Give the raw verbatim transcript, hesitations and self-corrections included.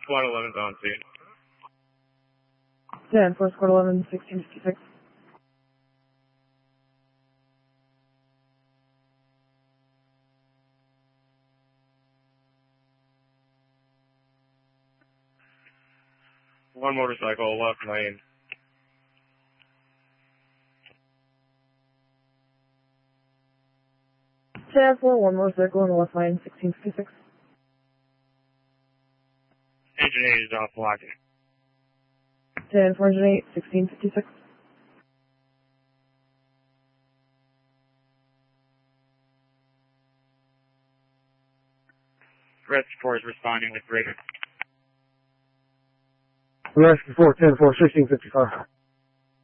Squad eleven's on scene. ten four, Squad eleven, sixteen fifty-six. One motorcycle, left lane. ten four, one motorcycle in the left lane, sixteen fifty-six. Engine eight is off blocking. ten four, engine eight, sixteen fifty-six. Red four is responding with radar. Rescue four, ten four, sixteen fifty-five.